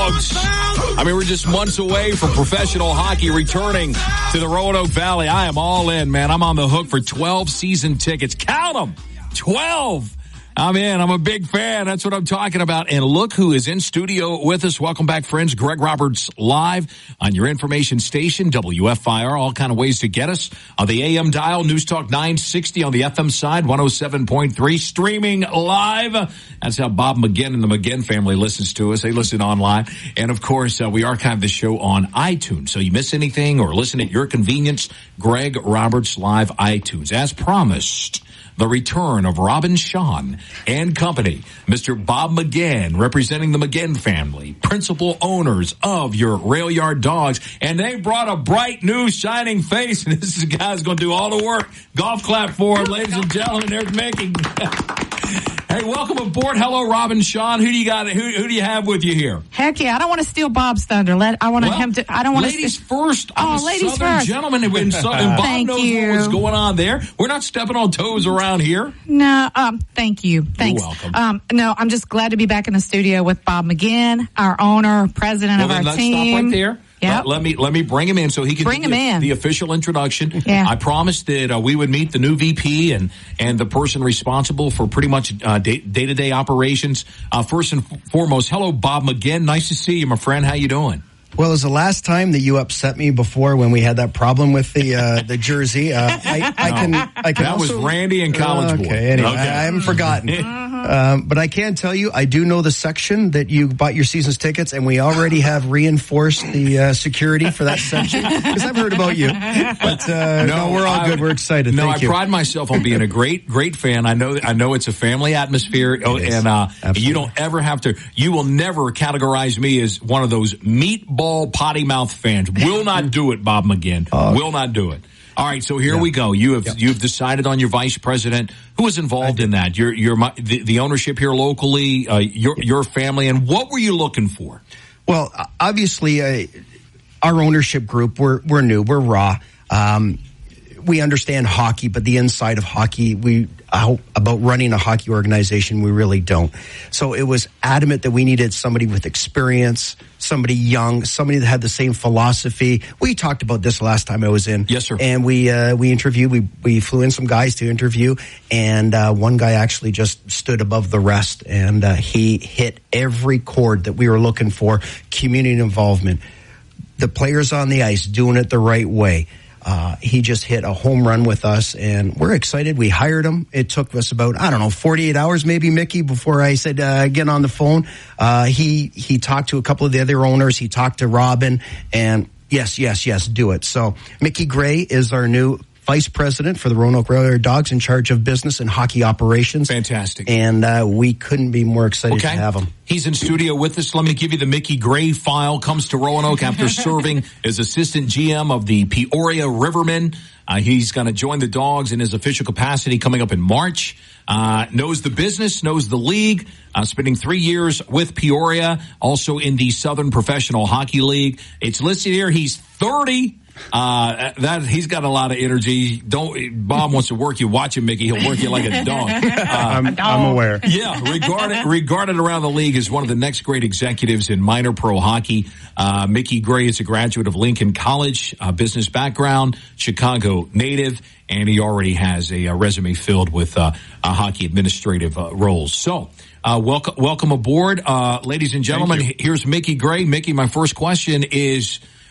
Dogs. I mean, we're just months away from professional hockey returning to the Roanoke Valley. I am all in, man. I'm on the hook for 12 season tickets. Count them! 12! I'm in. I'm a big fan. That's what I'm talking about. And look who is in studio with us. Welcome back, friends. Greg Roberts live on your information station, WFIR. All kind of ways to get us. On the AM dial, News Talk 960. On the FM side, 107.3. Streaming live. That's how Bob McGinn and the McGinn family listens to us. They listen online. And, of course, we archive the show on iTunes. So you miss anything or listen at your convenience, Greg Roberts Live iTunes. As promised, the return of Robin Sean and company. Mr. Bob McGinn, representing the McGinn family, principal owners of your Rail Yard Dogs. And they brought a bright, new, shining face. And this is a guy who's going to do all the work. Golf clap for him, ladies and gentlemen. There's Mickey. Hey, welcome aboard. Hello, Robin Sean. Who do you got? Who do you have with you here? Heck yeah! I don't want to steal Bob's thunder. I want him to. I don't want to. Ladies first. I'm a ladies Southern first. Gentleman, and Bob Thank knows you. what's going on there. We're not stepping on toes around here. No. Thank you. Thanks. You're welcome. No, I'm just glad to be back in the studio with Bob McGinn, our owner, president of our let's team. Stop right there. Yep. Let me bring him in so he can Bring do him in. the official introduction. Yeah. I promised that we would meet the new VP and the person responsible for pretty much day-to-day operations. First and foremost, hello, Bob McGinn. Nice to see you, my friend. How you doing? Well, it was the last time that you upset me before when we had that problem with the jersey. I can. That also, was Randy and College Boy. Okay, anyway, I haven't forgotten. But I can tell you, I do know the section that you bought your season's tickets, and we already have reinforced the security for that section because I've heard about you. But no, we're all good. We're excited. No, Thank you. I pride myself on being a great fan. I know it's a family atmosphere, and you don't ever have to. You will never categorize me as one of those meatball potty mouth fans. Will not do it, Bob McGinn. Will not do it. All right, so here we go. You've decided on your vice president. Who was involved in that? The ownership here locally, your family, and what were you looking for? Well, obviously, our ownership group, we're new, we're raw. We understand hockey, but the inside of hockey, about running a hockey organization, we really don't. So it was adamant that we needed somebody with experience, somebody young, somebody that had the same philosophy. We talked about this last time I was in. Yes, sir. And we interviewed, we flew in some guys to interview, and one guy actually just stood above the rest, and he hit every chord that we were looking for. Community involvement, the players on the ice doing it the right way. He just hit a home run with us, and we're excited. We hired him. It took us about, 48 hours maybe, Mickey, before I said, get on the phone. He talked to a couple of the other owners. He talked to Robin, and yes, do it. So Mickey Gray is our new vice president for the Roanoke Rail Yard Dogs, in charge of business and hockey operations. Fantastic. And we couldn't be more excited to have him. He's in studio with us. Let me give you the Mickey Gray file. Comes to Roanoke after serving as assistant GM of the Peoria Rivermen. He's going to join the Dogs in his official capacity coming up in March. Knows the business, knows the league, spending 3 years with Peoria, also in the Southern Professional Hockey League. It's listed here. He's 30. He's got a lot of energy. Bob wants to work you. Watch him, Mickey. He'll work you like a dog. I'm aware. Yeah, regarded around the league as one of the next great executives in minor pro hockey. Mickey Gray is a graduate of Lincoln College, business background, Chicago native, and he already has a resume filled with hockey administrative roles. So, welcome aboard, ladies and gentlemen. Here's Mickey Gray. Mickey, my first question is,